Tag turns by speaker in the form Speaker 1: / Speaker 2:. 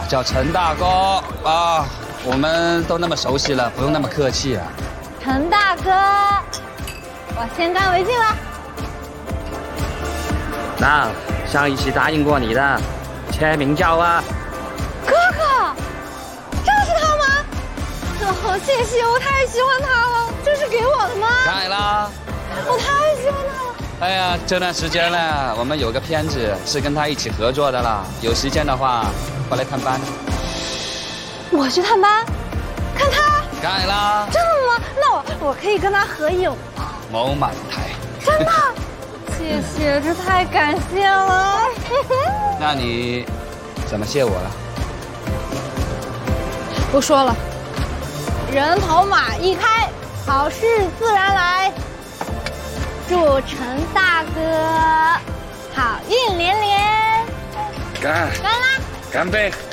Speaker 1: 叫陈大哥啊，我们都那么熟悉了，不用那么客气啊。
Speaker 2: 陈大哥，我先干为敬了。
Speaker 3: 那上一期答应过你的，签名照啊。
Speaker 2: 哥哥，这是他吗？好谢谢，我太喜欢他了。这是给我的吗？
Speaker 1: 当然啦，
Speaker 2: 我太喜欢他了。
Speaker 1: 哎呀，这段时间呢，我们有个片子是跟他一起合作的啦。有时间的话，过来探班。
Speaker 2: 我去探班，看他。
Speaker 1: 当然啦。
Speaker 2: 真的吗？那我可以跟他合影吗？
Speaker 1: 某满台。
Speaker 2: 真的？谢谢，这太感谢了。
Speaker 1: 那你怎么谢我了？
Speaker 2: 不说了，人头马一开，好事自然来。祝陈大哥好运连连！
Speaker 3: 干！
Speaker 2: 干啦！
Speaker 3: 干杯！